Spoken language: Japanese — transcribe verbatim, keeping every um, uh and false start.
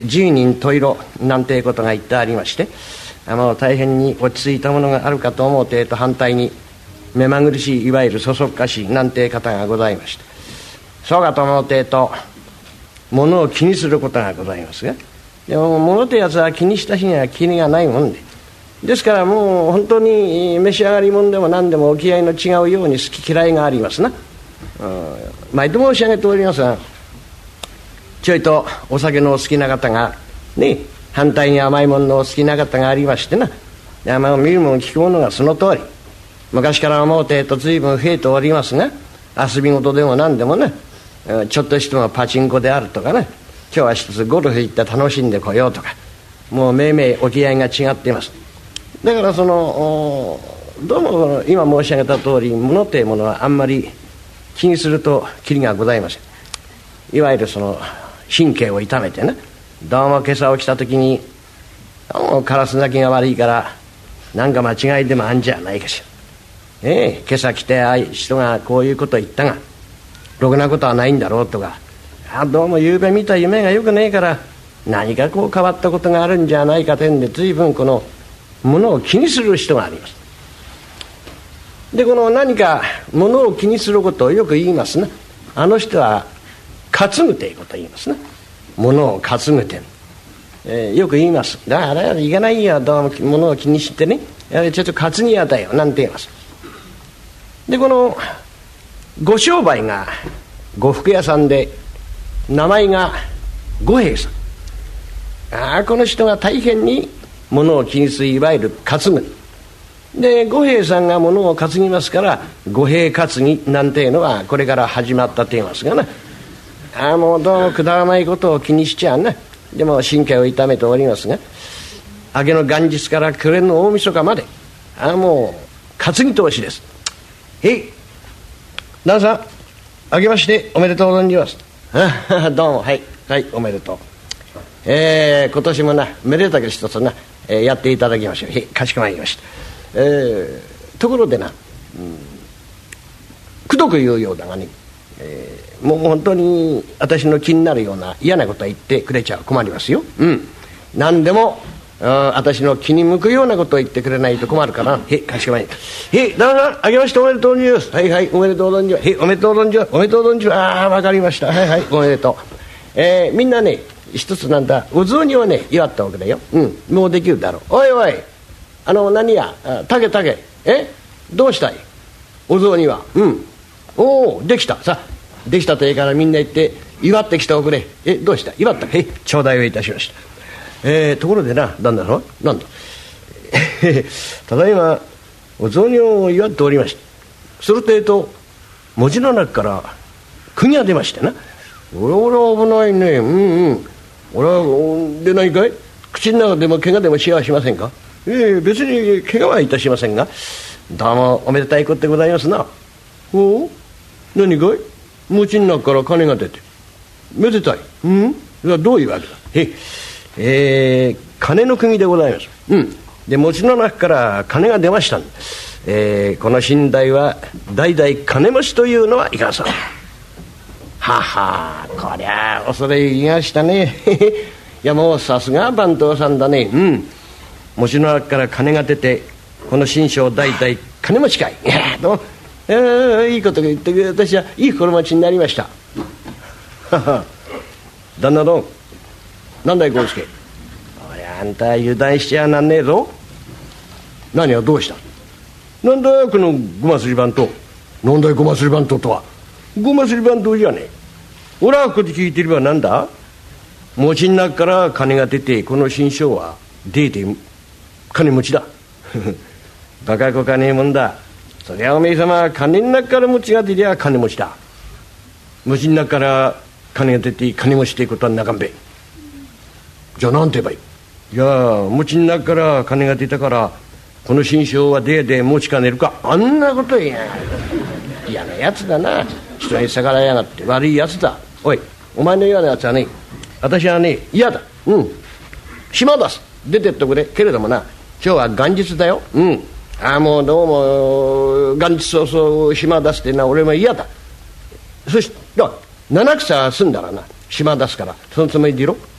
十人十色なんていうことが言ってありまして、あの大変に落ち着いたものがあるかと思うてと反対に目まぐるしいいわゆるそそっかしいなんていう方がございまして、そうかと思うてと物を気にすることがございますが、でも物ってやつは気にした日には気にがないもんで、ですからもう本当に召し上がりもんでも何でも沖合の違うように好き嫌いがありますな。うん、毎度申し上げておりますが、ちょいとお酒のお好きな方がね、反対に甘いもののお好きな方がありましてな、いや、まあ、見るもん聞くものがその通り昔から思うてと随分増えておりますが、遊び事でも何でもね、ちょっとしてもパチンコであるとかね、今日は一つゴルフ行って楽しんでこようとか、もう命名沖合が違っています。だからそのどうも今申し上げた通り、物というものはあんまり気にするとキリがございません。いわゆるその神経を痛めてね、どうも今朝起きた時にカラス鳴きが悪いからなんか間違いでもあんじゃないかしら、ええ、今朝来てああいう人がこういうこと言ったがろくなことはないんだろうとか、あどうも夕べ見た夢がよくねえから何かこう変わったことがあるんじゃないかというんで、随分このものを気にする人があります。でこの何かものを気にすることをよく言いますな。あの人は担ぐということを言いますな。ものを担ぐて、えー、よく言います。だからあれいけないよ、どうもものを気にしてね、あれちょっと担ぎやだよなんて言います。でこのご商売が呉服屋さんで、名前が五兵衛さん。ああこの人が大変にものを気にする、いわゆる担ぐで、五兵衛さんがものを担ぎますから五兵担ぎなんていうのはこれから始まったと言いますがな。ああもうどうもくだらないことを気にしちゃうな。でも神経を痛めておりますが、明けの元日から暮れの大晦日までああもう担ぎ通しです。へい旦さん、明けましておめでとうございます。どうも、はいはいおめでとう。えー、今年もなめでたく一つな、えー、やっていただきましょう。へいかしこまりました。えー、ところでな、うん、くどく言うようだがね、えー、もう本当に私の気になるような嫌なことは言ってくれちゃ困りますよ。うん、何でも私の気に向くようなことを言ってくれないと困るからな。へいかしこまりました。へい旦さん、あけましておめでとうございます。はいはいおめでとうございます。へいおめでとうございます。おめでとうございます。ああわかりました。はいはいおめでとう。えー、みんなね一つなんだお雑煮をね祝ったわけだよ。うんもうできるだろう。おいおいあの何やたけたけえどうしたいお雑煮は。うんおおできたさできたといいからみんな言って祝ってきておくれ。えどうした祝った。へい頂戴をいたしました。えー、ところでな旦那さんなんだただいまお雑煮を祝っておりまして、するとえっと文字の中から釘が出ましてな。俺は危ないね。うんうん俺はでないかい口の中でも怪我でもしやしませんか。えー、別に怪我はいたしませんが、どうもおめでたいことでございますな。おお何かい餅の中から金が出てめでたい。うんどういうわけだ。へいえー、金の組でございます。うんで餅の中から金が出ましたんで、えー、この寝台は代々金持ちというのはいかがさ。ははこりゃ恐れ入りましたねいやもうさすが番頭さんだね。うん餅の中から金が出てこの新章代々金持ちかい。いやどうも、えー、いいこと言ってくれ私はいい心持ちになりましたはは旦那どんなんだいゴンスケ。おりゃあんた油断しちゃなんねえぞ。何はどうしたなんだよこのごますり番頭。なんだいごますり番頭とは。ごますり番頭じゃねえ。俺はここで聞いてればなんだ餅の中から金が出てこの新章は出て金持ちだバカこかねえもんだ。そりゃおめえ様は金の中から餅が出りゃ金持ちだ。餅の中から金が出て金持ちっていうことはなかんべ。じゃあなんて言えばいい。いや餅の中から金が出たからこの新章は出えで持ちかねるか。あんなこと言や嫌なやつだな。人に逆らいやがって悪いやつだ。おいお前のようなやつはね私はね嫌だ。うん島出す出てってくれ。けれどもな今日は元日だよ。うんああもうどうも元日早々島出すってな俺も嫌だ。そして七草済んだらな島出すからそのつもりでいろ。